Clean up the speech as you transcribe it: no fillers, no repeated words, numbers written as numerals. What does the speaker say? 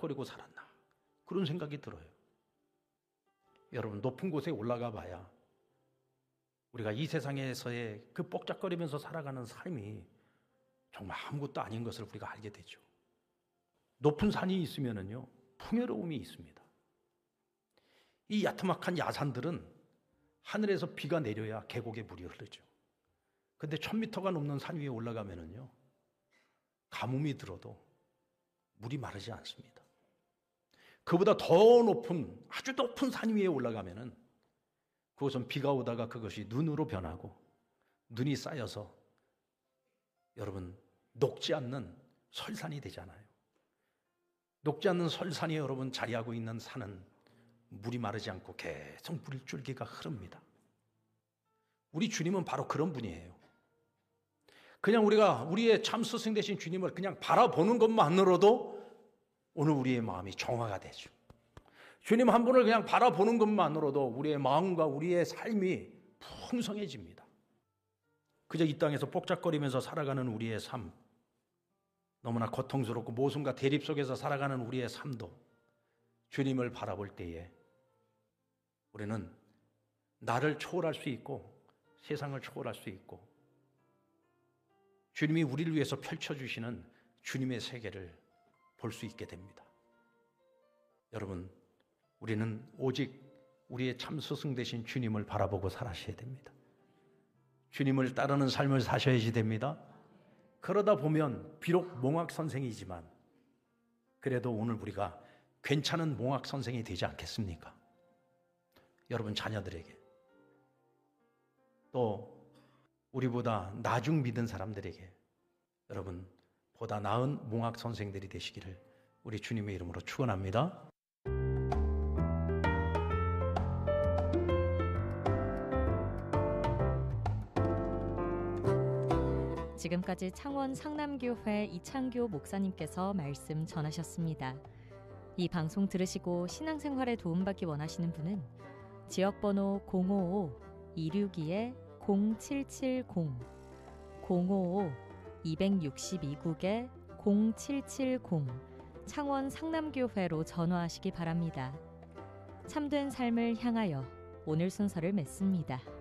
뻑적거리고 살았나, 그런 생각이 들어요. 여러분, 높은 곳에 올라가 봐야 우리가 이 세상에서의 그 뻑적거리면서 살아가는 삶이 정말 아무것도 아닌 것을 우리가 알게 되죠. 높은 산이 있으면은요, 풍요로움이 있습니다. 이 야트막한 야산들은 하늘에서 비가 내려야 계곡에 물이 흐르죠. 근데 1000m가 넘는 산 위에 올라가면은요, 가뭄이 들어도 물이 마르지 않습니다. 그보다 더 높은, 아주 높은 산 위에 올라가면은 그것은 비가 오다가 그것이 눈으로 변하고 눈이 쌓여서 여러분 녹지 않는 설산이 되잖아요. 녹지 않는 설산이 여러분 자리하고 있는 산은 물이 마르지 않고 계속 물줄기가 흐릅니다. 우리 주님은 바로 그런 분이에요. 그냥 우리가 우리의 참 스승 되신 주님을 그냥 바라보는 것만으로도 오늘 우리의 마음이 정화가 되죠. 주님 한 분을 그냥 바라보는 것만으로도 우리의 마음과 우리의 삶이 풍성해집니다. 그저 이 땅에서 뻑적거리면서 살아가는 우리의 삶, 너무나 고통스럽고 모순과 대립 속에서 살아가는 우리의 삶도 주님을 바라볼 때에 우리는 나를 초월할 수 있고 세상을 초월할 수 있고 주님이 우리를 위해서 펼쳐주시는 주님의 세계를 볼 수 있게 됩니다. 여러분, 우리는 오직 우리의 참 스승 되신 주님을 바라보고 살아셔야 됩니다. 주님을 따르는 삶을 사셔야지 됩니다. 그러다 보면 비록 몽학 선생이지만 그래도 오늘 우리가 괜찮은 몽학 선생이 되지 않겠습니까? 여러분 자녀들에게, 또 우리보다 나중 믿은 사람들에게 여러분 보다 나은 몽학 선생들이 되시기를 우리 주님의 이름으로 축원합니다. 지금까지 창원 상남교회 이창교 목사님께서 말씀 전하셨습니다. 이 방송 들으시고 신앙생활에 도움받기 원하시는 분은 지역번호 055-262-0770 055-262국에 0770 창원 상남교회로 전화하시기 바랍니다. 참된 삶을 향하여 오늘 순서를 맺습니다.